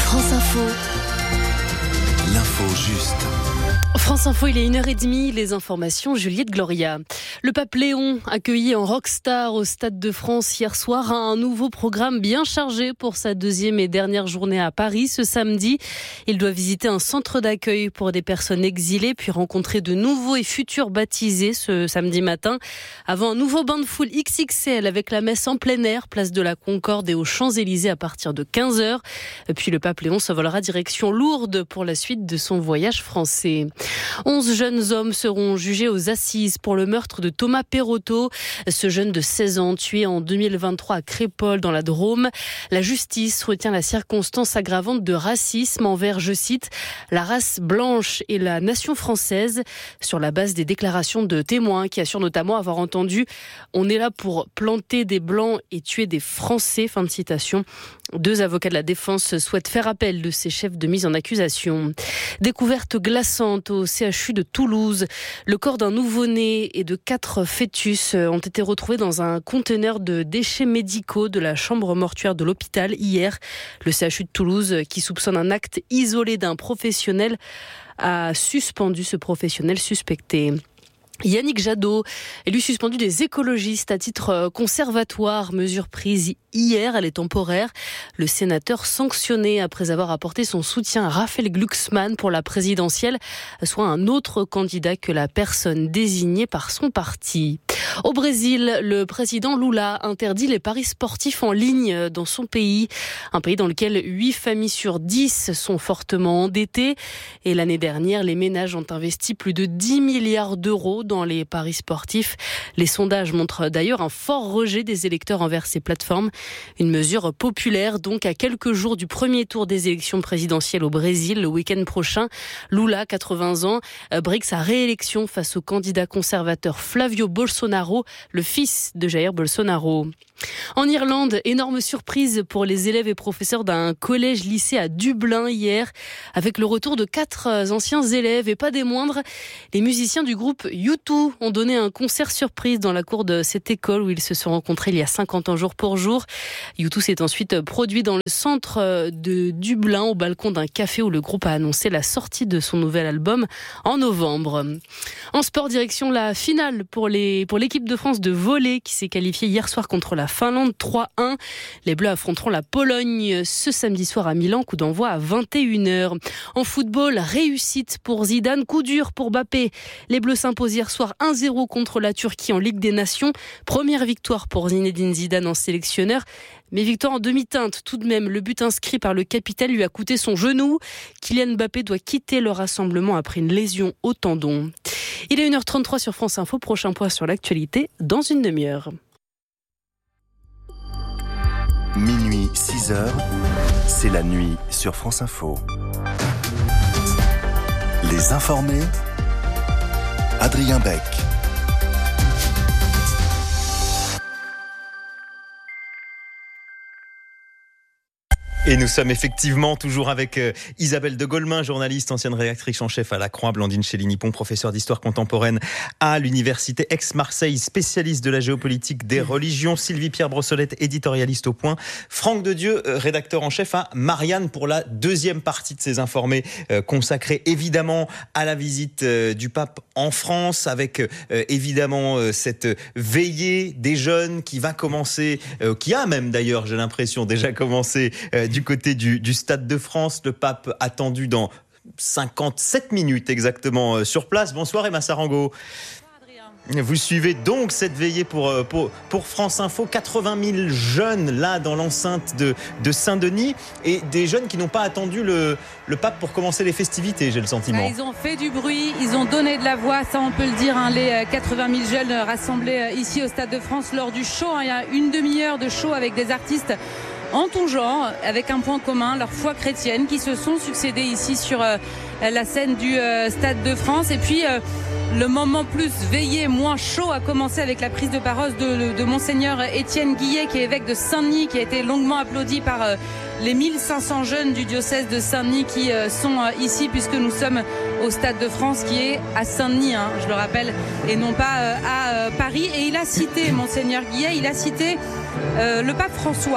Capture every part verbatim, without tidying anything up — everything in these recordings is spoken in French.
France Info. L'info juste. France Info, il est une heure trente, les informations, Juliette Gloria. Le pape Léon, accueilli en rockstar au Stade de France hier soir, a un nouveau programme bien chargé pour sa deuxième et dernière journée à Paris ce samedi. Il doit visiter un centre d'accueil pour des personnes exilées, puis rencontrer de nouveaux et futurs baptisés ce samedi matin, avant un nouveau bain de foule X X L avec la messe en plein air, place de la Concorde et aux Champs-Élysées à partir de quinze heures. Puis le pape Léon s'envolera direction Lourdes pour la suite de son voyage français. Onze jeunes hommes seront jugés aux assises pour le meurtre de Thomas Perotto, ce jeune de seize ans tué en deux mille vingt-trois à Crépol dans la Drôme. La justice retient la circonstance aggravante de racisme envers, je cite, la race blanche et la nation française, sur la base des déclarations de témoins qui assurent notamment avoir entendu « On est là pour planter des blancs et tuer des Français », fin de citation. Deux avocats de la défense souhaitent faire appel de ces chefs de mise en accusation. Découverte glaçante au C H U de Toulouse. Le corps d'un nouveau-né et de quatre fœtus ont été retrouvés dans un conteneur de déchets médicaux de la chambre mortuaire de l'hôpital hier. Le C H U de Toulouse, qui soupçonne un acte isolé d'un professionnel, a suspendu ce professionnel suspecté. Yannick Jadot, élu suspendu des écologistes à titre conservatoire, mesure prise hier, elle est temporaire. Le sénateur sanctionné après avoir apporté son soutien à Raphaël Glucksmann pour la présidentielle, soit un autre candidat que la personne désignée par son parti. Au Brésil, le président Lula interdit les paris sportifs en ligne dans son pays, un pays dans lequel huit familles sur dix sont fortement endettées. Et l'année dernière, les ménages ont investi plus de dix milliards d'euros dans les paris sportifs. Les sondages montrent d'ailleurs un fort rejet des électeurs envers ces plateformes. Une mesure populaire donc à quelques jours du premier tour des élections présidentielles au Brésil le week-end prochain. Lula, quatre-vingts ans, brigue sa réélection face au candidat conservateur Flavio Bolsonaro, le fils de Jair Bolsonaro. En Irlande, énorme surprise pour les élèves et professeurs d'un collège-lycée à Dublin hier, avec le retour de quatre anciens élèves et pas des moindres. Les musiciens du groupe U deux ont donné un concert surprise dans la cour de cette école où ils se sont rencontrés il y a cinquante ans jour pour jour. U deux s'est ensuite produit dans le centre de Dublin au balcon d'un café où le groupe a annoncé la sortie de son nouvel album en novembre. En sport, direction la finale pour les pour l'équipe de France de volley qui s'est qualifiée hier soir contre la Finlande trois un. Les Bleus affronteront la Pologne ce samedi soir à Milan, coup d'envoi à vingt et une heures. En football, réussite pour Zidane, coup dur pour Mbappé. Les Bleus s'imposent hier soir un zéro contre la Turquie en Ligue des Nations. Première victoire pour Zinedine Zidane en sélectionneur. Mais victoire en demi-teinte tout de même. Le but inscrit par le capitaine lui a coûté son genou. Kylian Mbappé doit quitter le rassemblement après une lésion au tendon. Il est une heure trente-trois sur France Info. Prochain point sur l'actualité dans une demi-heure. Minuit, six heures, c'est la nuit sur France Info. Les informés, Adrien Beck. Et nous sommes effectivement toujours avec euh, Isabelle de Golemin, journaliste, ancienne rédactrice en chef à La Croix, Blandine Chély-Nippon, professeure d'histoire contemporaine à l'université Aix-Marseille, spécialiste de la géopolitique des religions, Sylvie Pierre Brossolette, éditorialiste au Point, Franck Dedieu, euh, rédacteur en chef à Marianne pour la deuxième partie de ces informés euh, consacrés évidemment à la visite euh, du pape en France, avec euh, évidemment euh, cette veillée des jeunes qui va commencer, euh, qui a même d'ailleurs, j'ai l'impression, déjà commencé euh, du côté du, du Stade de France. Le pape attendu dans cinquante-sept minutes exactement sur place. Bonsoir Emma Sarango. Vous suivez donc cette veillée pour, pour, pour France Info. quatre-vingt mille jeunes là dans l'enceinte de, de Saint-Denis et des jeunes qui n'ont pas attendu le, le pape pour commencer les festivités, j'ai le sentiment. Ils ont fait du bruit, ils ont donné de la voix, ça on peut le dire, hein, les quatre-vingt mille jeunes rassemblés ici au Stade de France lors du show. Hein, il y a une demi-heure de show avec des artistes en tout genre, avec un point commun, leur foi chrétienne, qui se sont succédés ici sur euh, la scène du euh, Stade de France. Et puis euh, le moment plus veillé, moins chaud, a commencé avec la prise de parole de, de Monseigneur Étienne Guillet, qui est évêque de Saint-Denis, qui a été longuement applaudi par euh, les mille cinq cents jeunes du diocèse de Saint-Denis qui euh, sont euh, ici, puisque nous sommes au Stade de France, qui est à Saint-Denis, hein, je le rappelle, et non pas euh, à euh, Paris. Et il a cité, Monseigneur Guillet, il a cité euh, le pape François,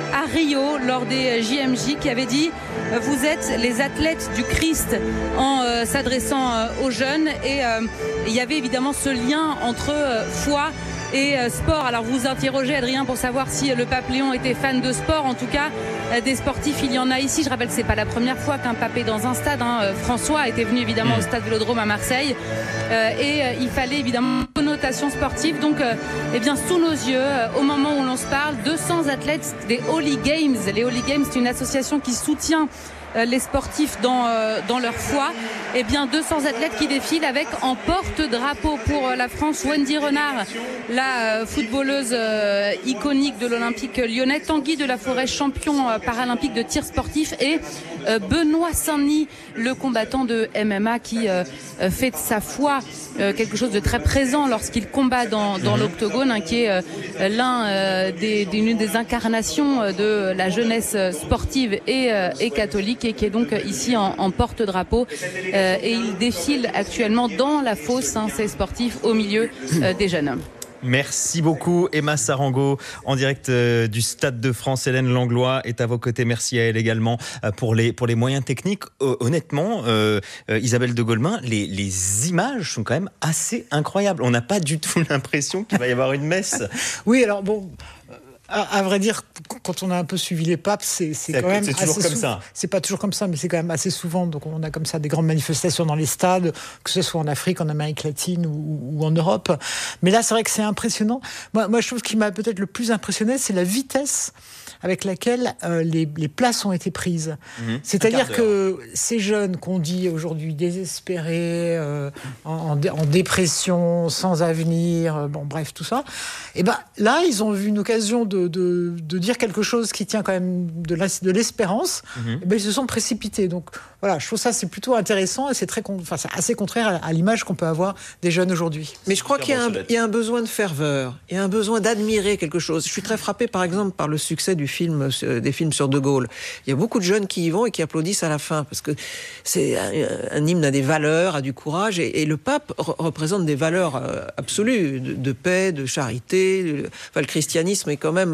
à Rio lors des J M J qui avait dit euh, vous êtes les athlètes du Christ en euh, s'adressant euh, aux jeunes et euh, il y avait évidemment ce lien entre euh, foi et euh, sport. Alors vous interrogez Adrien pour savoir si euh, le pape Léon était fan de sport. En tout cas, euh, des sportifs, il y en a ici. Je rappelle que c'est pas la première fois qu'un pape est dans un stade. Hein. Euh, François était venu évidemment au stade Vélodrome à Marseille euh, et euh, il fallait évidemment une connotation sportive. Donc, euh, eh bien, sous nos yeux, euh, au moment où l'on se parle, deux cents athlètes des Holy Games. Les Holy Games, c'est une association qui soutient les sportifs dans, euh, dans leur foi. Eh bien, deux cents athlètes qui défilent avec en porte-drapeau pour la France Wendy Renard, la euh, footballeuse euh, iconique de l'Olympique lyonnais, Tanguy de la Forêt, champion euh, paralympique de tir sportif, et euh, Benoît Saint-Denis, le combattant de M M A qui euh, fait de sa foi euh, quelque chose de très présent lorsqu'il combat dans, dans l'octogone, hein, qui est euh, l'un euh, des, d'une des incarnations de la jeunesse sportive et, euh, et catholique, et qui est donc ici en, en porte-drapeau euh, et il défile actuellement dans la fosse, hein, ces sportifs au milieu euh, des jeunes. Merci beaucoup Emma Sarango en direct euh, du Stade de France. Hélène Langlois est à vos côtés. Merci à elle également euh, pour les pour les moyens techniques. Euh, honnêtement, euh, euh, Isabelle de Golemin, les les images sont quand même assez incroyables. On n'a pas du tout l'impression qu'il va y avoir une messe. Oui, alors bon. À, à vrai dire, quand on a un peu suivi les papes, c'est, c'est, c'est quand même c'est toujours assez comme sou- ça. C'est pas toujours comme ça, mais c'est quand même assez souvent. Donc on a comme ça des grandes manifestations dans les stades, que ce soit en Afrique, en Amérique latine ou, ou en Europe. Mais là, c'est vrai que c'est impressionnant. Moi, moi, je trouve ce qui m'a peut-être le plus impressionné, c'est la vitesse avec laquelle euh, les, les places ont été prises. Mmh. C'est-à-dire que ces jeunes qu'on dit aujourd'hui désespérés, euh, en, en, en dépression, sans avenir, euh, bon bref, tout ça, et ben là, ils ont vu une occasion de De, de, de dire quelque chose qui tient quand même de, la, de l'espérance, mmh. et ben ils se sont précipités. Donc voilà, je trouve ça c'est plutôt intéressant et c'est, très, enfin, c'est assez contraire à, à l'image qu'on peut avoir des jeunes aujourd'hui. Mais je crois qu'il y a, un, il y a un besoin de ferveur, il y a un besoin d'admirer quelque chose. Je suis très frappé par exemple par le succès du film, des films sur De Gaulle. Il y a beaucoup de jeunes qui y vont et qui applaudissent à la fin parce que c'est un, un hymne à des valeurs, à du courage, et, et le pape re- représente des valeurs absolues de, de paix, de charité. De, enfin, le christianisme est quand même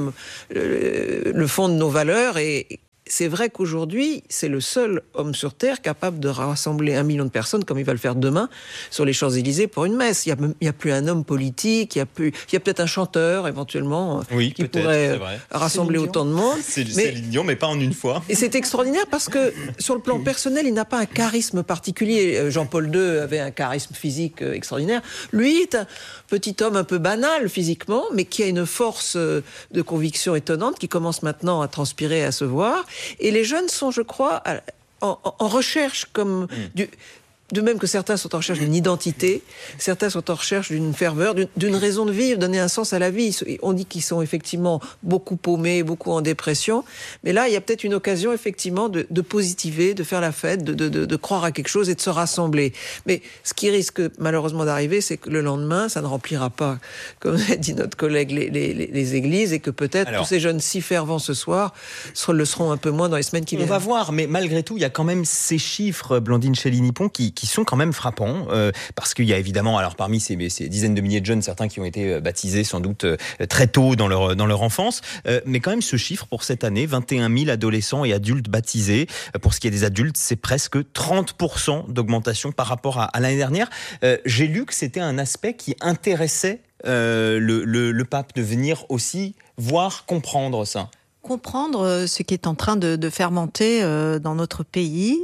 Le, le fond de nos valeurs, et c'est vrai qu'aujourd'hui, c'est le seul homme sur Terre capable de rassembler un million de personnes, comme il va le faire demain, sur les Champs-Élysées pour une messe. Il n'y a, a plus un homme politique, il y a, plus, il y a peut-être un chanteur, éventuellement, oui, qui pourrait rassembler autant de monde. C'est, c'est Lignon, mais pas en une fois. Et c'est extraordinaire parce que, sur le plan personnel, il n'a pas un charisme particulier. Jean-Paul deux avait un charisme physique extraordinaire. Lui est un petit homme un peu banal physiquement, mais qui a une force de conviction étonnante, qui commence maintenant à transpirer, à se voir. Et les jeunes sont, je crois, en, en recherche, comme mmh. du, de même que certains sont en recherche d'une identité, certains sont en recherche d'une ferveur, d'une, d'une raison de vivre, donner un sens à la vie. On dit qu'ils sont effectivement beaucoup paumés, beaucoup en dépression, mais là, il y a peut-être une occasion, effectivement, de, de positiver, de faire la fête, de, de, de, de croire à quelque chose et de se rassembler. Mais ce qui risque malheureusement d'arriver, c'est que le lendemain, ça ne remplira pas, comme a dit notre collègue, les, les, les églises, et que peut-être Alors, tous ces jeunes si fervents ce soir le seront un peu moins dans les semaines qui viennent. On va voir, mais malgré tout, il y a quand même ces chiffres, Blandine Chély-Nippon, qui qui sont quand même frappants, euh, parce qu'il y a évidemment, alors parmi ces, ces dizaines de milliers de jeunes, certains qui ont été baptisés sans doute euh, très tôt dans leur, dans leur enfance, euh, mais quand même ce chiffre pour cette année, vingt et un mille adolescents et adultes baptisés. Pour ce qui est des adultes, c'est presque trente pour cent d'augmentation par rapport à, à l'année dernière. Euh, j'ai lu que c'était un aspect qui intéressait euh, le, le, le pape, de venir aussi voir, comprendre ça. Comprendre ce qui est en train de, de fermenter euh, dans notre pays,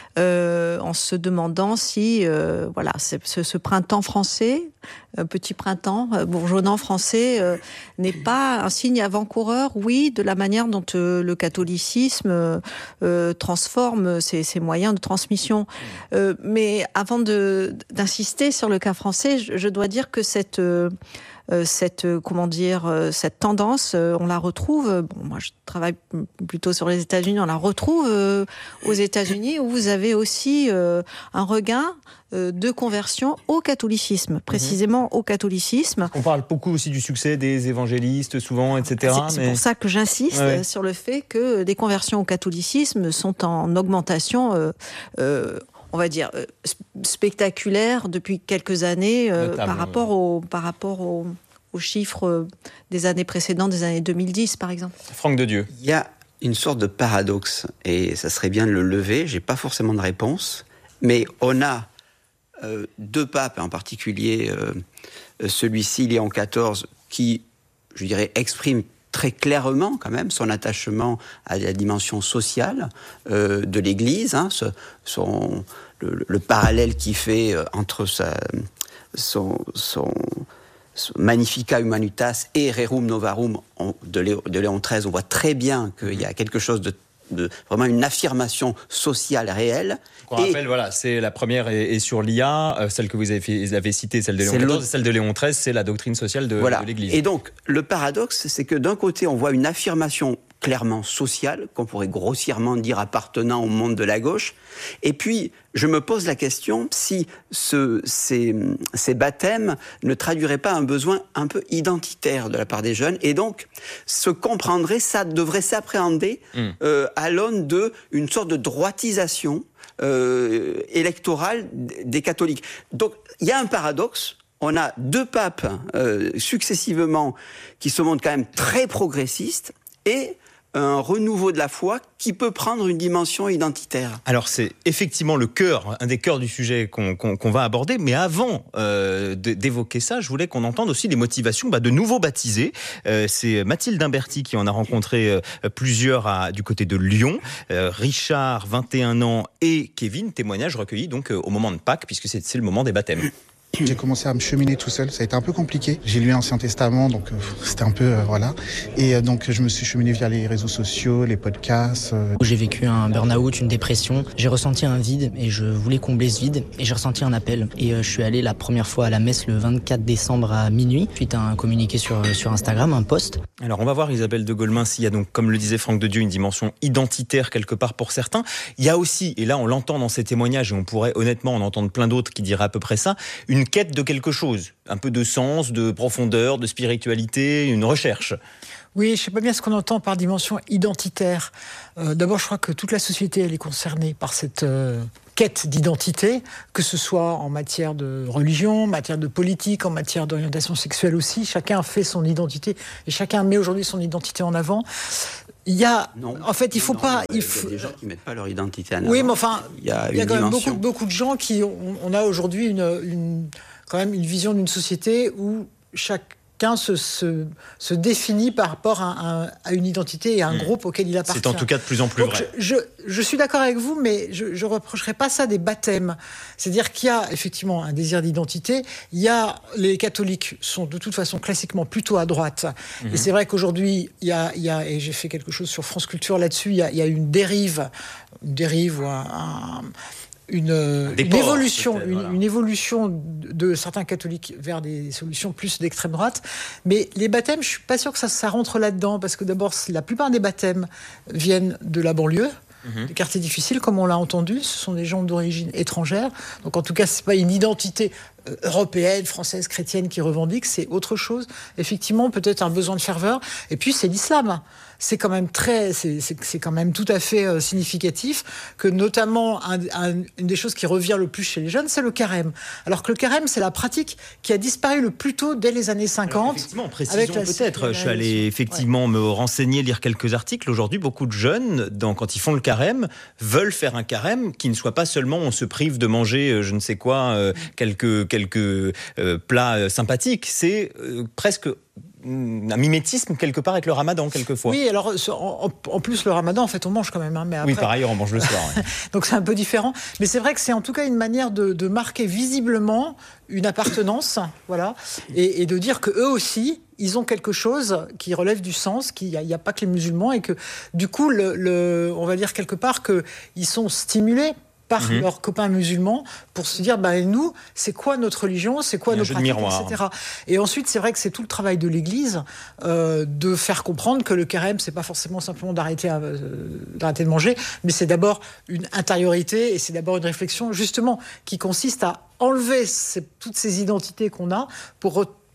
euh, en se demandant si euh, voilà, ce, ce printemps français, euh, petit printemps euh, bourgeonnant français, euh, n'est pas un signe avant-coureur, oui, de la manière dont euh, le catholicisme euh, transforme ses, ses moyens de transmission. Euh, mais avant de, d'insister sur le cas français, je, je dois dire que cette... Euh, Euh, cette euh, comment dire euh, cette tendance, euh, on la retrouve. Euh, bon, moi, je travaille plutôt sur les États-Unis. On la retrouve euh, aux États-Unis, où vous avez aussi euh, un regain euh, de conversion au catholicisme, précisément mmh. au catholicisme. On parle beaucoup aussi du succès des évangélistes, souvent, et cetera. C'est, mais... c'est pour ça que j'insiste ouais. sur le fait que des conversions au catholicisme sont en augmentation. Euh, euh, on va dire, spectaculaire depuis quelques années euh, par rapport, au, par rapport au, aux chiffres des années précédentes, des années deux mille dix par exemple. Franck Dedieu. Il y a une sorte de paradoxe, et ça serait bien de le lever, j'ai pas forcément de réponse, mais on a euh, deux papes, en particulier euh, celui-ci, Léon quatorze, qui, je dirais, exprime très clairement quand même son attachement à la dimension sociale euh, de l'Église, hein, ce, son, le, le parallèle qu'il fait entre sa, son... son Magnificat Humanitas et Rerum Novarum de Léon, de Léon treize, on voit très bien qu'il y a quelque chose de, de vraiment une affirmation sociale réelle. On et rappelle, voilà, c'est la première est, est sur l'I A, euh, celle que vous avez, fait, vous avez citée, celle de Léon quatorze, et celle de Léon treize, c'est la doctrine sociale de, voilà. de l'Église. Et donc, le paradoxe, c'est que d'un côté, on voit une affirmation clairement sociale, qu'on pourrait grossièrement dire appartenant au monde de la gauche. Et puis, je me pose la question si ce, ces, ces baptêmes ne traduiraient pas un besoin un peu identitaire de la part des jeunes. Et donc, se comprendrait, ça devrait s'appréhender mmh. euh, à l'aune d'une sorte de droitisation euh, électorale des catholiques. Donc, il y a un paradoxe. On a deux papes euh, successivement qui se montrent quand même très progressistes et un renouveau de la foi qui peut prendre une dimension identitaire. Alors c'est effectivement le cœur, un des cœurs du sujet qu'on, qu'on, qu'on va aborder, mais avant euh, d'évoquer ça, je voulais qu'on entende aussi les motivations bah, de nouveaux baptisés. Euh, c'est Mathilde Imberti qui en a rencontré euh, plusieurs à, du côté de Lyon. Euh, Richard, vingt et un ans, et Kevin, témoignage recueilli donc euh, au moment de Pâques, puisque c'est, c'est le moment des baptêmes. J'ai commencé à me cheminer tout seul, ça a été un peu compliqué. J'ai lu l'Ancien Testament, donc euh, c'était un peu, euh, voilà. Et euh, donc je me suis cheminé via les réseaux sociaux, les podcasts. Euh... J'ai vécu un burn-out, une dépression. J'ai ressenti un vide et je voulais combler ce vide. Et j'ai ressenti un appel. Et euh, je suis allé la première fois à la messe le vingt-quatre décembre à minuit, suite à un communiqué sur, sur Instagram, un post. Alors on va voir, Isabelle de Golemin, s'il y a donc, comme le disait Franck Dedieu, une dimension identitaire quelque part pour certains. Il y a aussi, et là on l'entend dans ces témoignages, et on pourrait honnêtement en entendre plein d'autres qui diraient à peu près ça, une quête de quelque chose, un peu de sens, de profondeur, de spiritualité, une recherche. Oui, je ne sais pas bien ce qu'on entend par dimension identitaire. Euh, d'abord, je crois que toute la société elle est concernée par cette euh, quête d'identité, que ce soit en matière de religion, en matière de politique, en matière d'orientation sexuelle aussi. Chacun fait son identité et chacun met aujourd'hui son identité en avant. Il y a, non, en fait, il faut non, pas. Il, il faut... y a des gens qui mettent pas leur identité en avant. Oui, mais enfin, il y a, il y a une quand même dimension. beaucoup, beaucoup de gens qui, on, on a aujourd'hui une, une, quand même une vision d'une société où chacun se, se, se définit par rapport à, à, à une identité et à un mmh. groupe auquel il appartient. C'est en tout cas de plus en plus Donc, vrai. Je, je, je suis d'accord avec vous, mais je ne reprocherai pas ça des baptêmes. C'est-à-dire qu'il y a effectivement un désir d'identité. Il y a, les catholiques sont de toute façon classiquement plutôt à droite. Mmh. Et c'est vrai qu'aujourd'hui, il y a, il y a, et j'ai fait quelque chose sur France Culture là-dessus, il y a, il y a une dérive, une dérive ou un... un Une, une évolution, une, voilà. une évolution de certains catholiques vers des solutions plus d'extrême droite. Mais les baptêmes, je suis pas sûr que ça, ça rentre là-dedans, parce que d'abord, la plupart des baptêmes viennent de la banlieue, mmh. des quartiers difficiles, comme on l'a entendu. Ce sont des gens d'origine étrangère. Donc, en tout cas, c'est pas une identité européenne, française, chrétienne qui revendique, c'est autre chose. Effectivement, peut-être un besoin de ferveur. Et puis, c'est l'islam. C'est quand même très, c'est, c'est, c'est quand même tout à fait euh, significatif que notamment un, un, une des choses qui revient le plus chez les jeunes, c'est le carême. Alors que le carême, c'est la pratique qui a disparu le plus tôt dès les années cinquante. Alors effectivement, précisons peut-être. Je suis allé effectivement ouais. me renseigner, lire quelques articles. Aujourd'hui, beaucoup de jeunes, dans, quand ils font le carême, veulent faire un carême qui ne soit pas seulement on se prive de manger, euh, je ne sais quoi, euh, quelques quelques euh, plats euh, sympathiques. C'est euh, presque un mimétisme quelque part avec le ramadan quelquefois. Oui, alors en, en plus le ramadan en fait on mange quand même. Hein, mais après... Oui, par ailleurs on mange le soir. Ouais. Donc c'est un peu différent. Mais c'est vrai que c'est en tout cas une manière de, de marquer visiblement une appartenance, voilà, et, et de dire que eux aussi ils ont quelque chose qui relève du sens, qu'il n'y a, il y a pas que les musulmans et que du coup le, le, on va dire quelque part que ils sont stimulés par mmh. leurs copains musulmans pour se dire ben, nous, c'est quoi notre religion, c'est quoi nos pratiques, et cetera. Et ensuite, c'est vrai que c'est tout le travail de l'Église euh, de faire comprendre que le carême, c'est pas forcément simplement d'arrêter, euh, d'arrêter de manger, mais c'est d'abord une intériorité et c'est d'abord une réflexion justement qui consiste à enlever ces, toutes ces identités qu'on a pour re-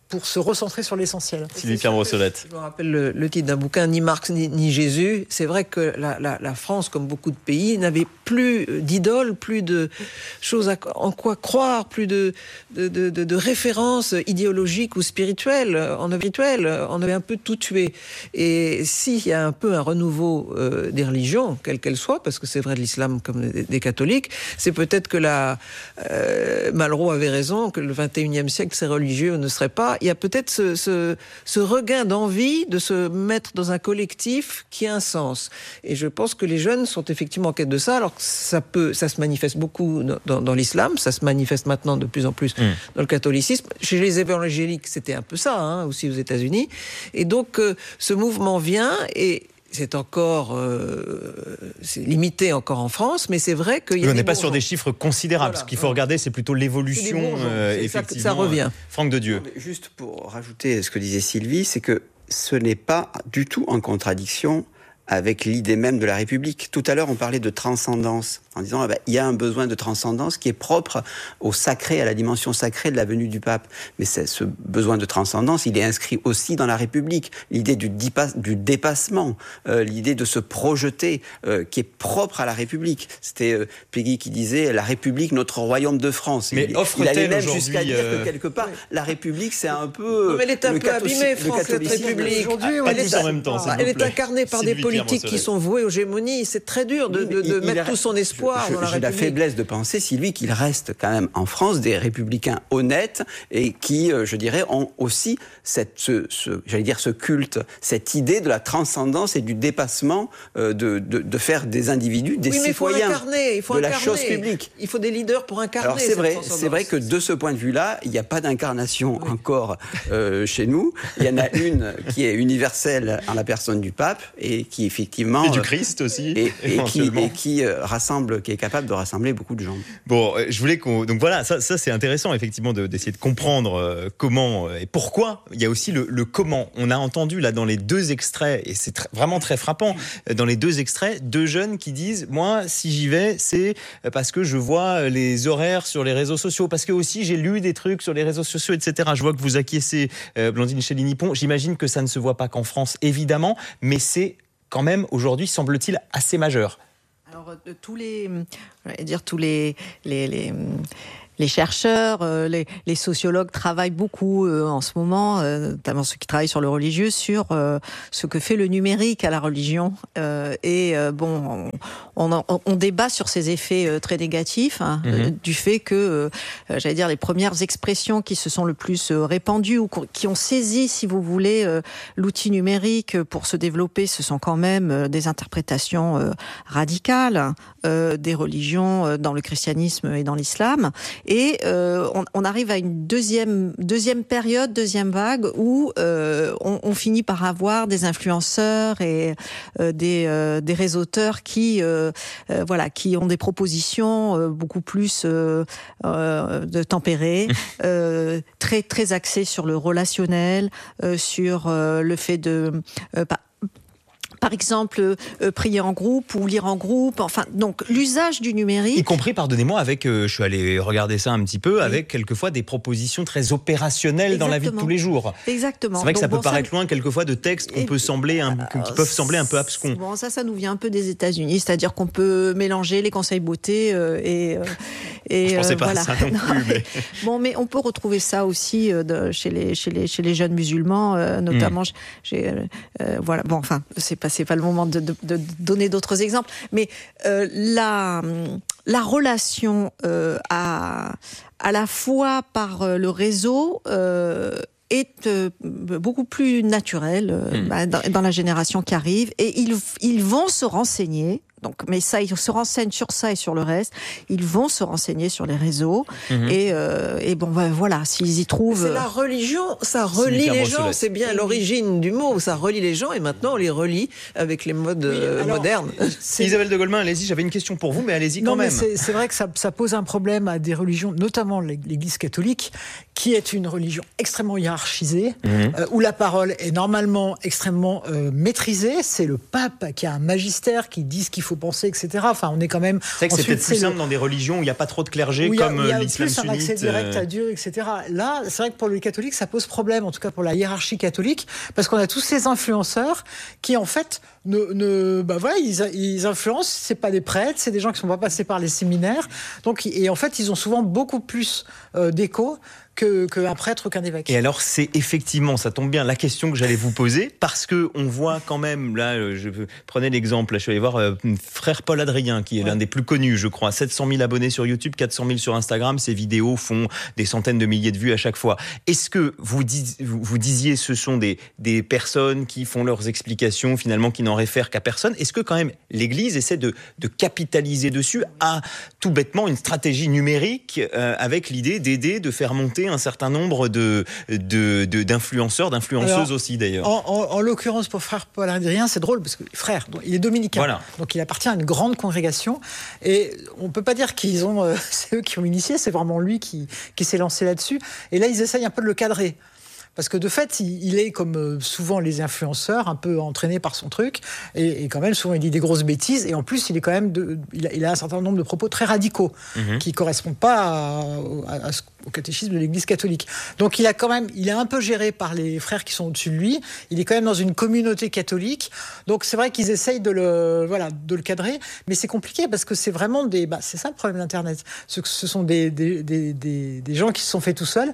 pour se recentrer sur l'essentiel. Sylvie Pierre-Brossolette. Je me rappelle le, le titre d'un bouquin, ni Marx ni, ni Jésus. C'est vrai que la, la, la France, comme beaucoup de pays, n'avait plus d'idoles, plus de choses à, en quoi croire, plus de, de, de, de, de références idéologiques ou spirituelles. On avait, on avait un peu tout tué. Et s'il y a un peu un renouveau euh, des religions, quelles qu'elles soient, parce que c'est vrai de l'islam comme des, des catholiques, c'est peut-être que la, euh, Malraux avait raison, que le vingt et unième siècle, ces religieux ne seraient pas. Il y a peut-être ce, ce, ce regain d'envie de se mettre dans un collectif qui a un sens. Et je pense que les jeunes sont effectivement en quête de ça. Alors que ça peut, ça se manifeste beaucoup dans, dans l'islam, ça se manifeste maintenant de plus en plus mmh. dans le catholicisme. Chez les évangéliques, c'était un peu ça, hein, aussi aux États-Unis. Et donc, euh, ce mouvement vient et c'est encore euh, c'est limité encore en France, mais c'est vrai qu'il y a. On n'est pas sur des chiffres considérables. Voilà, ce qu'il faut regarder, c'est plutôt l'évolution. C'est euh, c'est effectivement, ça, ça revient. Franck de Dieu. Juste pour rajouter ce que disait Sylvie, c'est que ce n'est pas du tout en contradiction avec l'idée même de la République. Tout à l'heure, on parlait de transcendance, en disant ah ben, il y a un besoin de transcendance qui est propre au sacré, à la dimension sacrée de la venue du pape. Mais c'est, ce besoin de transcendance, il est inscrit aussi dans la République. L'idée du, dipa- du dépassement, euh, l'idée de se projeter, euh, qui est propre à la République. C'était euh, Péguy qui disait « La République, notre royaume de France ». Mais il, offre-t-elle il allait même aujourd'hui jusqu'à dire euh... que quelque part, la République, c'est un peu... Non, mais elle est un peu abîmée, France, cette République. Aujourd'hui, elle, est, en même temps, elle est incarnée par Sylvie des politiques qui sont voués aux gémonies. C'est très dur de, de, de il, mettre il a, tout son espoir je, dans la j'ai République. J'ai la faiblesse de penser, Sylvie, qu'il reste quand même en France des républicains honnêtes et qui, je dirais, ont aussi cette, ce, ce, j'allais dire ce culte, cette idée de la transcendance et du dépassement, euh, de, de, de faire des individus des oui, mais citoyens il faut incarner, il faut de incarner. la chose publique. Il faut des leaders pour incarner. Alors c'est vrai, c'est vrai que de ce point de vue-là, il n'y a pas d'incarnation oui. encore euh, chez nous. Il y en a une qui est universelle en la personne du pape et qui effectivement et du Christ aussi. Et, et qui, et qui euh, rassemble, qui est capable de rassembler beaucoup de gens. Bon, euh, je voulais qu'on... Donc voilà, ça, ça c'est intéressant effectivement de, d'essayer de comprendre euh, comment euh, et pourquoi. Il y a aussi le, le comment. On a entendu là dans les deux extraits, et c'est tr- vraiment très frappant, dans les deux extraits, deux jeunes qui disent « Moi, si j'y vais, c'est parce que je vois les horaires sur les réseaux sociaux, parce que aussi j'ai lu des trucs sur les réseaux sociaux, et cetera » Je vois que vous acquiescez, euh, Blandine Chély-Nippon. J'imagine que ça ne se voit pas qu'en France, évidemment, mais c'est quand même aujourd'hui, semble-t-il, assez majeur. Alors, de tous les, je vais dire tous les, les, les, les chercheurs, euh, les, les sociologues travaillent beaucoup euh, en ce moment, euh, notamment ceux qui travaillent sur le religieux, sur euh, ce que fait le numérique à la religion. Euh, et euh, bon, on, on, on débat sur ces effets euh, très négatifs, hein, mm-hmm. euh, du fait que, euh, j'allais dire, les premières expressions qui se sont le plus euh, répandues ou qui ont saisi, si vous voulez, euh, l'outil numérique pour se développer, ce sont quand même euh, des interprétations euh, radicales euh, des religions euh, dans le christianisme et dans l'islam. Et euh, on, on arrive à une deuxième, deuxième période, deuxième vague, où euh, on, on finit par avoir des influenceurs et euh, des, euh, des réseauteurs qui, euh, euh, voilà, qui ont des propositions euh, beaucoup plus euh, euh, de tempérées, euh, très, très axées sur le relationnel, euh, sur euh, le fait de... Euh, Par exemple, euh, prier en groupe ou lire en groupe. Enfin, donc l'usage du numérique. Y compris, pardonnez-moi, avec, euh, je suis allé regarder ça un petit peu, oui. avec quelquefois des propositions très opérationnelles Exactement. Dans la vie de tous les jours. Exactement. C'est vrai que donc, ça peut bon, paraître ça... loin quelquefois de textes qu'on Et... peut sembler, un, qui peuvent sembler un peu abscons. Bon, ça, ça nous vient un peu des États-Unis, c'est-à-dire qu'on peut mélanger les conseils beauté euh, et. Euh, et je pensais euh, pas voilà. à ça non plus. non, mais... Bon, mais on peut retrouver ça aussi euh, de, chez les chez les chez les jeunes musulmans, euh, notamment. Mm. J'ai euh, voilà. Bon, enfin, c'est pas c'est pas le moment de De, de donner d'autres exemples, mais euh, la, la relation euh, à, à la fois par euh, le réseau euh, est euh, beaucoup plus naturelle euh, mmh. bah, dans, dans la génération qui arrive, et ils, ils vont se renseigner. Donc, mais ça, ils se renseignent sur ça et sur le reste. Ils vont se renseigner sur les réseaux. Mmh. Et, euh, et bon, ben, voilà, s'ils y trouvent... C'est la religion, ça relie les gens. C'est bien l'origine du mot. Ça relie les gens et maintenant, on les relie avec les modes oui, alors, modernes. Isabelle de Golemin, allez-y, j'avais une question pour vous, mais allez-y quand non, même. Mais c'est, c'est vrai que ça, ça pose un problème à des religions, notamment l'Église catholique, qui est une religion extrêmement hiérarchisée, mmh. euh, où la parole est normalement extrêmement euh, maîtrisée. C'est le pape qui a un magistère qui dit ce qu'il faut faut penser, et cetera. Enfin, on est quand même. C'est vrai que c'est peut-être plus simple le... dans des religions où il n'y a pas trop de clergé, a, comme il y a l'islam plus un sunnite. accès direct à Dieu, et cetera. Là, c'est vrai que pour les catholiques, ça pose problème, en tout cas pour la hiérarchie catholique, parce qu'on a tous ces influenceurs qui, en fait, ne, ne bah voilà, ils, ils influencent. C'est pas des prêtres, c'est des gens qui sont pas passés par les séminaires. Donc, et en fait, ils ont souvent beaucoup plus euh, d'écho que qu'un prêtre, qu'un évêque. Et alors, c'est effectivement, ça tombe bien, la question que j'allais vous poser, parce que on voit quand même, là, je prenais l'exemple, là, je suis allé voir euh, frère Paul Adrien, qui est ouais. l'un des plus connus, je crois, sept cent mille abonnés sur YouTube, quatre cent mille sur Instagram, ses vidéos font des centaines de milliers de vues à chaque fois. Est-ce que vous, dis, vous, vous disiez, ce sont des, des personnes qui font leurs explications, finalement, qui n'en réfèrent qu'à personne? Est-ce que quand même l'Église essaie de, de capitaliser dessus à, tout bêtement, une stratégie numérique euh, avec l'idée d'aider, de faire monter un certain nombre de, de, de, d'influenceurs, d'influenceuses Alors, aussi d'ailleurs. En, en, en l'occurrence pour frère Paul Adrien, c'est drôle parce que frère, il est dominicain, voilà. Donc il appartient à une grande congrégation et on peut pas dire qu'ils ont, euh, c'est eux qui ont initié, c'est vraiment lui qui, qui s'est lancé là-dessus. Et là ils essayent un peu de le cadrer. Parce que de fait, il est, comme souvent les influenceurs, un peu entraîné par son truc, et, et quand même, souvent, il dit des grosses bêtises, et en plus, il est quand même de, il, a, il a un certain nombre de propos très radicaux, mmh. qui ne correspondent pas à, à, à, au catéchisme de l'Église catholique. Donc, il a quand même, il est un peu géré par les frères qui sont au-dessus de lui, il est quand même dans une communauté catholique, donc c'est vrai qu'ils essayent de le, voilà, de le cadrer, mais c'est compliqué, parce que c'est vraiment des, bah, c'est ça le problème d'Internet, ce, ce sont des, des, des, des, des gens qui se sont faits tout seuls.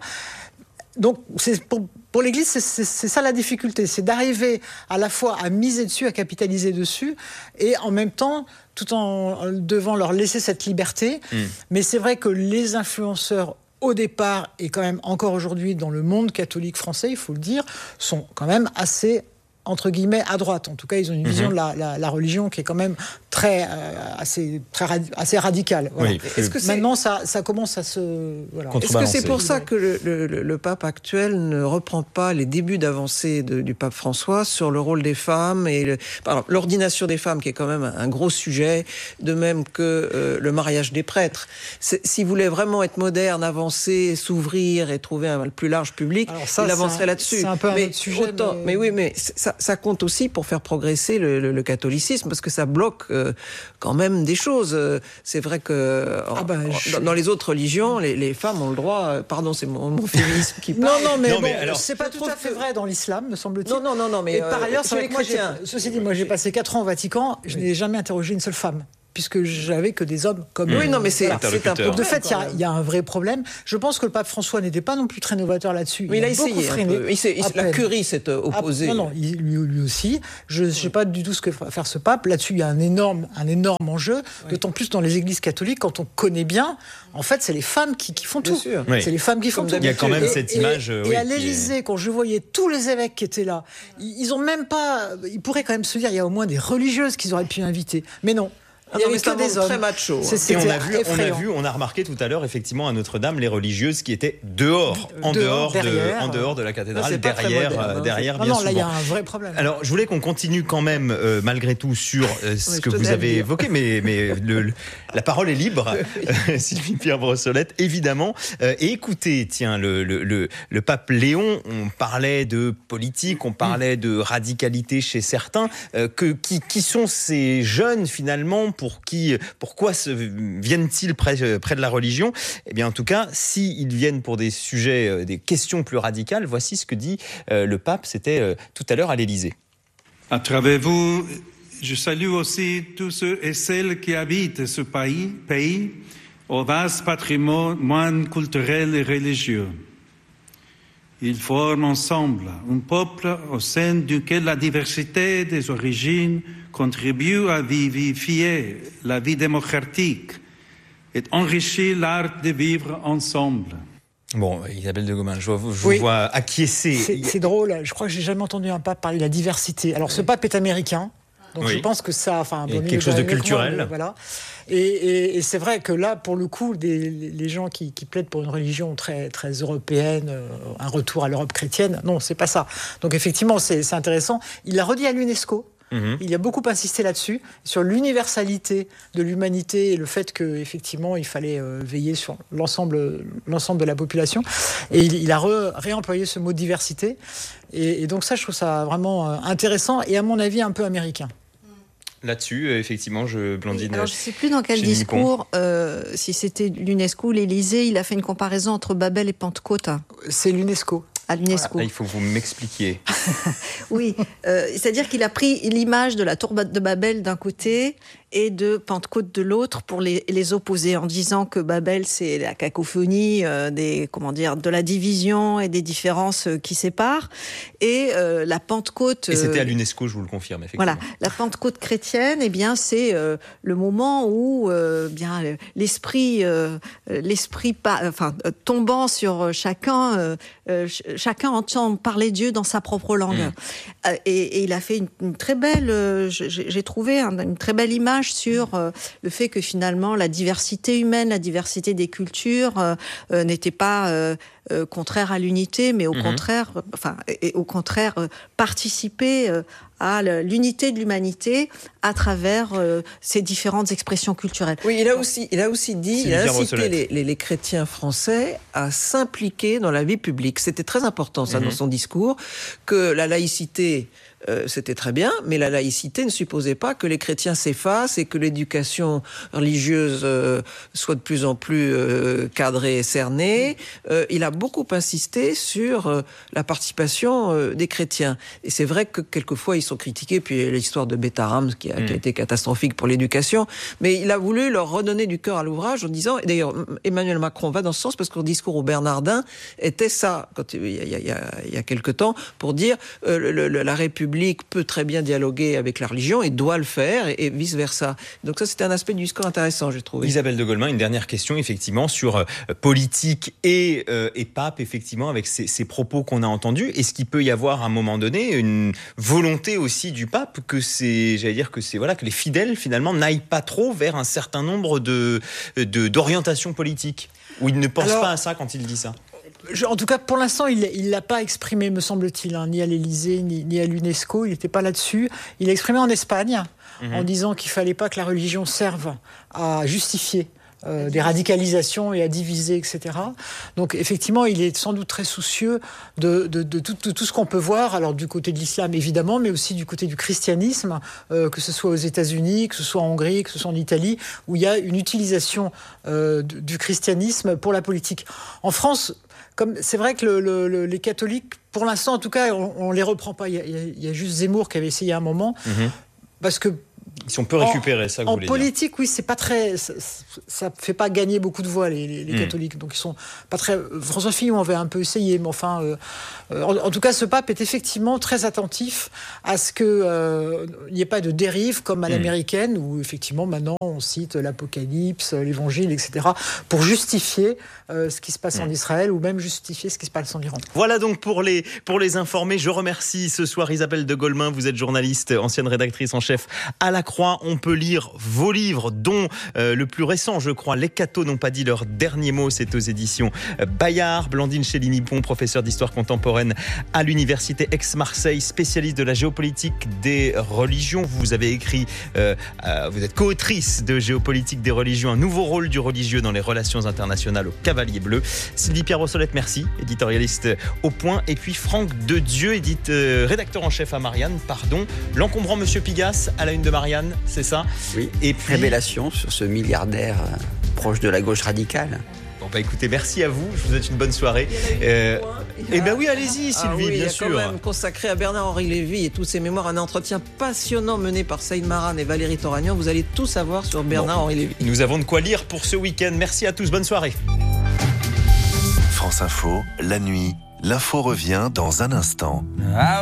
Donc, c'est pour, pour l'Église, c'est, c'est, c'est ça la difficulté, c'est d'arriver à la fois à miser dessus, à capitaliser dessus, et en même temps, tout en devant leur laisser cette liberté. Mmh. Mais c'est vrai que les influenceurs, au départ, et quand même encore aujourd'hui dans le monde catholique français, il faut le dire, sont quand même assez, entre guillemets, à droite. En tout cas, ils ont une vision mmh. de la, la, la religion qui est quand même très, euh, assez, très radi- assez radicale. Voilà. Oui. Est-ce que maintenant, ça, ça commence à se... Voilà. Est-ce que c'est pour ça que le, le, le pape actuel ne reprend pas les débuts d'avancée de, du pape François sur le rôle des femmes et le, pardon, l'ordination des femmes, qui est quand même un gros sujet, de même que euh, le mariage des prêtres. C'est, s'il voulait vraiment être moderne, avancer, s'ouvrir et trouver un plus large public, ça, il avancerait un, là-dessus. C'est un peu un mais autre sujet. Autant, mais... mais oui, mais ça, ça compte aussi pour faire progresser le, le, le catholicisme, parce que ça bloque euh, quand même des choses. C'est vrai que ah ben, en, je... dans les autres religions, les, les femmes ont le droit. Pardon, c'est mon, mon féminisme qui parle. Non, non, mais, non, mais bon, alors, c'est pas tout à fait vrai dans l'islam, me semble-t-il. Non, non, non, non, mais et par ailleurs, euh, c'est vrai que moi, j'ai, ceci dit, moi, j'ai passé quatre ans au Vatican, je oui. n'ai jamais interrogé une seule femme, puisque j'avais que des hommes comme... Oui, non, mais c'est, voilà. c'est un problème. De fait, il y, y a un vrai problème. Je pense que le pape François n'était pas non plus très novateur là-dessus. Mais il, il a, a essayé freiné. Il s'est, il, la curie s'est opposée. Ah, non, non, il, lui, lui aussi. Je ne sais pas du tout ce que va faire ce pape. Là-dessus, il y a un énorme, un énorme enjeu, oui. d'autant plus dans les églises catholiques, quand on connaît bien, en fait, c'est les femmes qui, qui font bien tout. Sûr. Oui. C'est les femmes qui font tout. Il y a quand même et, cette et, image... Et, oui, et à l'Élysée, est... quand je voyais tous les évêques qui étaient là, ils ont même pas... Ils pourraient quand même se dire, il y a au moins des religieuses qu'ils auraient pu inviter. Mais non. Il y avait que des hommes. Très macho. Et on a vu, on a vu, on a remarqué tout à l'heure, effectivement, à Notre-Dame, les religieuses qui étaient dehors, en dehors, dehors de, en dehors de la cathédrale, non, derrière, moderne, hein. derrière, non, bien non, souvent. Là, il y a un vrai problème. Alors, je voulais qu'on continue quand même, euh, malgré tout, sur euh, ce oui, que vous avez évoqué, mais, mais le, le, la parole est libre, Sylvie Pierre Brossolette, évidemment. Euh, et écoutez, tiens, le, le, le, le pape Léon, on parlait de politique, on parlait de radicalité chez certains. Euh, que, qui, qui sont ces jeunes, finalement, pour qui Pourquoi se, viennent-ils près, près de la religion ? Eh bien, en tout cas, s'ils viennent pour des sujets, des questions plus radicales, voici ce que dit euh, le pape, c'était euh, tout à l'heure à l'Élysée. À travers vous, je salue aussi tous ceux et celles qui habitent ce pays, pays au vaste patrimoine culturel et religieux. Ils forment ensemble un peuple au sein duquel la diversité des origines contribue à vivifier la vie démocratique et enrichir l'art de vivre ensemble. Bon, Isabelle de Gomin, je vous, je oui. vous vois acquiescer. C'est, c'est drôle, je crois que j'ai jamais entendu un pape parler de la diversité. Alors, ce pape est américain, donc oui. je pense que ça... Enfin, bon, quelque chose de culturel. Moi, voilà. Et, et, et c'est vrai que là, pour le coup, des, les gens qui, qui plaident pour une religion très, très européenne, euh, un retour à l'Europe chrétienne, non, c'est pas ça. Donc effectivement, c'est, c'est intéressant. Il l'a redit à l'UNESCO. Mmh. Il a beaucoup insisté là-dessus, sur l'universalité de l'humanité et le fait qu'effectivement, il fallait euh, veiller sur l'ensemble, l'ensemble de la population. Et il, il a re, réemployé ce mot diversité. Et, et donc ça, je trouve ça vraiment euh, intéressant et à mon avis un peu américain. Là-dessus, effectivement, je Blandine. Alors, je ne sais plus dans quel discours, euh, si c'était l'UNESCO ou l'Élysée, il a fait une comparaison entre Babel et Pentecôte. C'est l'UNESCO. À l'UNESCO. Voilà, là, il faut que vous m'expliquiez. Oui, euh, c'est-à-dire qu'il a pris l'image de la tour de Babel d'un côté et de Pentecôte de l'autre pour les, les opposer, en disant que Babel, c'est la cacophonie euh, des, comment dire, de la division et des différences euh, qui séparent, et euh, la Pentecôte. Et c'était à l'UNESCO, je vous le confirme, effectivement. Voilà, la Pentecôte chrétienne, eh bien, c'est euh, le moment où, euh, bien, l'esprit, euh, l'esprit, enfin, tombant sur chacun, euh, euh, chacun entend parler Dieu dans sa propre langue. Mmh. Euh, et, et il a fait une, une très belle, euh, j'ai, j'ai trouvé un, une très belle image sur euh, le fait que finalement la diversité humaine, la diversité des cultures euh, euh, n'était pas euh, euh, contraire à l'unité, mais au mmh. contraire, euh, enfin, et, et au contraire euh, participer euh, à l'unité de l'humanité à travers euh, ces différentes expressions culturelles. Oui, il a aussi, il a aussi dit, il a incité les, les, les chrétiens français à s'impliquer dans la vie publique. C'était très important, ça, mmh. dans son discours, que la laïcité, euh, c'était très bien, mais la laïcité ne supposait pas que les chrétiens s'effacent et que l'éducation religieuse euh, soit de plus en plus euh, cadrée et cernée. Euh, il a beaucoup insisté sur euh, la participation euh, des chrétiens. Et c'est vrai que quelquefois, ils sont critiqués, puis l'histoire de Betaram qui a, mmh. qui a été catastrophique pour l'éducation, mais il a voulu leur redonner du cœur à l'ouvrage en disant, et d'ailleurs Emmanuel Macron va dans ce sens parce que le discours au Bernardin était ça, quand, il, y a, il, y a, il y a quelque temps, pour dire euh, le, le, la République peut très bien dialoguer avec la religion et doit le faire, et, et vice-versa. Donc ça, c'était un aspect du discours intéressant, j'ai trouvé. Isabelle de Golemin, une dernière question, effectivement, sur euh, politique et, euh, et pape, effectivement, avec ces, ces propos qu'on a entendus. Est-ce qu'il peut y avoir, à un moment donné, une volonté aussi du pape que c'est, j'allais dire que c'est, voilà, que les fidèles, finalement, n'aillent pas trop vers un certain nombre de, de, d'orientations politiques, ou il ne pense Alors, pas à ça quand il dit ça? Je, en tout cas, pour l'instant, il ne l'a pas exprimé, me semble-t-il, hein, ni à l'Élysée, ni, ni à l'UNESCO. Il n'était pas là-dessus. Il l'a exprimé en Espagne, mmh. en disant qu'il ne fallait pas que la religion serve à justifier euh, des radicalisations et à diviser, et cetera. Donc, effectivement, il est sans doute très soucieux de, de, de, tout, de tout ce qu'on peut voir, alors du côté de l'islam, évidemment, mais aussi du côté du christianisme, euh, que ce soit aux États-Unis, que ce soit en Hongrie, que ce soit en Italie, où il y a une utilisation euh, du, du christianisme pour la politique. En France, comme c'est vrai que le, le, les catholiques, pour l'instant en tout cas, on ne les reprend pas. Il y, a, il y a juste Zemmour qui avait essayé à un moment, mmh. parce que ils sont peu récupérés, ça, vous en voulez politique, dire. Oui, c'est pas très, ça ne fait pas gagner beaucoup de voix, les, les, les mmh. catholiques. Donc, ils sont pas très. François Fillon avait un peu essayé, mais enfin. Euh, en, en tout cas, ce pape est effectivement très attentif à ce qu'il euh, n'y ait pas de dérive comme à mmh. l'américaine, où effectivement, maintenant, on cite l'Apocalypse, l'Évangile, et cetera, pour justifier euh, ce qui se passe mmh. en Israël, ou même justifier ce qui se passe en Iran. Voilà donc pour les, pour les informer. Je remercie ce soir Isabelle de Golemin. Vous êtes journaliste, ancienne rédactrice en chef à La Croix. On peut lire vos livres, dont euh, le plus récent, je crois, Les cathos n'ont pas dit leur dernier mot. C'est aux éditions Bayard. Blandine Chély-Nippon, professeure d'histoire contemporaine à l'université Aix-Marseille, spécialiste de la géopolitique des religions. Vous avez écrit, euh, euh, vous êtes co-autrice de Géopolitique des religions, un nouveau rôle du religieux dans les relations internationales au Cavalier Bleu. Sylvie Pierre-Rossolette, merci, éditorialiste au Point. Et puis Franck Dedieu, édite, euh, rédacteur en chef à Marianne, pardon. L'encombrant Monsieur Pigasse à la une de Marianne, c'est ça? Oui, et puis... révélation sur ce milliardaire euh, proche de la gauche radicale. Bon bah écoutez, merci à vous, je vous souhaite une bonne soirée. Euh, et ben oui, allez-y Sylvie, ah oui, bien il y a sûr. Quand même consacré à Bernard-Henri Lévy et tous ses mémoires, un entretien passionnant mené par Saïd Maran et Valérie Toragnan. Vous allez tout savoir sur Bernard-Henri Lévy. Nous avons de quoi lire pour ce week-end. Merci à tous, bonne soirée. France Info, la nuit, l'info revient dans un instant. Ah